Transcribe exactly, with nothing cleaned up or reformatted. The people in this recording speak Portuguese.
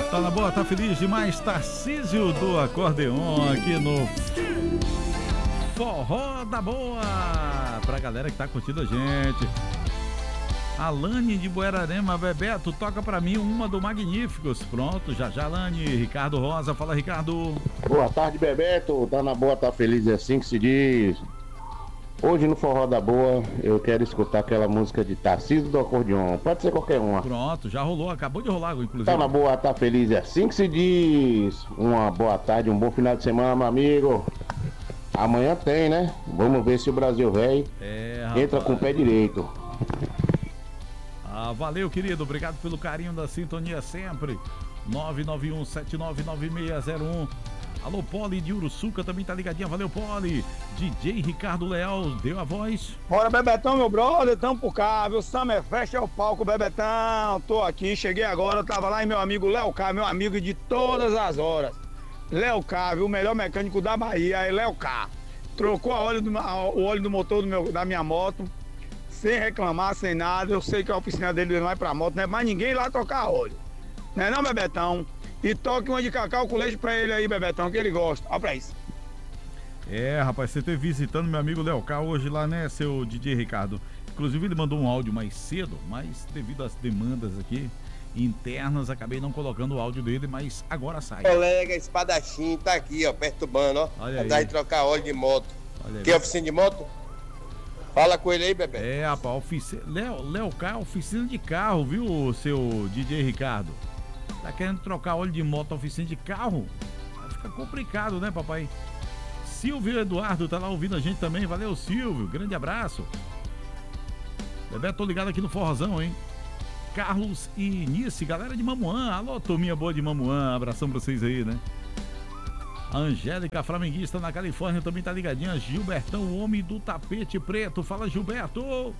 Tá na boa, tá feliz demais, Tarcísio do acordeon aqui no Forró da Boa, pra galera que tá curtindo a gente. Alane de Buerarema, Bebeto, toca pra mim uma do Magníficos. Pronto, já já, Alane. Ricardo Rosa, fala, Ricardo. Boa tarde, Bebeto, tá na boa, tá feliz, é assim que se diz. Hoje no Forró da Boa, eu quero escutar aquela música de Tarcísio do acordeon, pode ser qualquer uma. Pronto, já rolou, acabou de rolar, inclusive. Tá na boa, tá feliz, é assim que se diz. Uma boa tarde, um bom final de semana, meu amigo. Amanhã tem, né? Vamos ver se o Brasil velho é, entra com o pé direito. Ah, valeu, querido, obrigado pelo carinho da sintonia sempre. nove nove um sete nove nove seis zero um. Alô, Poli de Uruçuca também tá ligadinha, valeu, Poli. D J Ricardo Leal, deu a voz. Bora, Bebetão, meu brother, tamo por cá, viu? Summer Fest é o palco, Bebetão. Tô aqui, cheguei agora, tava lá em meu amigo Léo K, meu amigo de todas as horas. Léo K, viu? O melhor mecânico da Bahia, é Léo K. Trocou a óleo do, a, o óleo do motor do meu, da minha moto, sem reclamar, sem nada. Eu sei que a oficina dele não é pra moto, não é mais ninguém lá tocar óleo. Não é não, Bebetão? E toque uma de cacau com leite pra ele aí, Bebetão, que ele gosta. Olha pra isso. É, rapaz, você esteve visitando meu amigo Léo K hoje lá, né, seu D J Ricardo? Inclusive ele mandou um áudio mais cedo, mas devido às demandas aqui internas, acabei não colocando o áudio dele, mas agora sai. Colega espadachim tá aqui, ó, perturbando, ó. Olha aí. Atrás de trocar óleo de moto. Olha aí. Quer oficina de moto? Fala com ele aí, bebê. É, rapaz, oficina... Léo, Léo K, oficina de carro, viu, seu D J Ricardo? Tá querendo trocar óleo de moto, oficina de carro? Vai ficar complicado, né, papai? Silvio Eduardo tá lá ouvindo a gente também. Valeu, Silvio. Grande abraço. Bebê, tô ligado aqui no Forrozão, hein? Carlos e Nice, galera de Mamuã. Alô, turminha boa de Mamuã. Abração pra vocês aí, né? A Angélica, flamenguista na Califórnia, também tá ligadinha. Gilbertão, o homem do tapete preto. Fala, Gilberto.